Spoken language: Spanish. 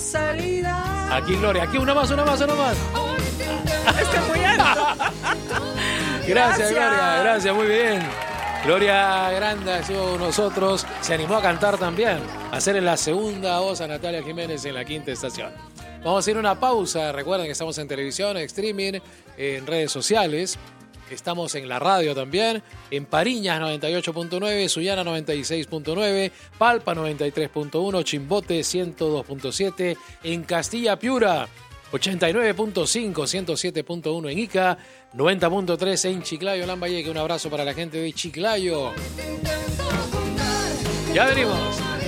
salida. Aquí Gloria, aquí una más. Está muy alto. Gracias, Gloria, gracias, muy bien. Gloria Granda estuvo con nosotros, se animó a cantar también, a hacer en la segunda voz a Natalia Jiménez en la quinta estación. Vamos a ir a una pausa, recuerden que estamos en televisión, en streaming, en redes sociales, estamos en la radio también, en Pariñas 98.9, Sullana 96.9, Palpa 93.1, Chimbote 102.7, en Castilla Piura 89.5, 107.1 en Ica, 90.3 en Chiclayo, Lambayeque. Un abrazo para la gente de Chiclayo. Ya venimos.